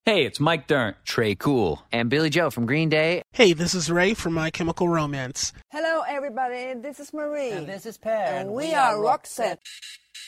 Hey, it's Mike Dirnt, Trey Cool, and Billy Joe from Green Day. Hey, this is Ray from My Chemical Romance. Hello, everybody. This is Marie. And this is Per. And we are Roxette.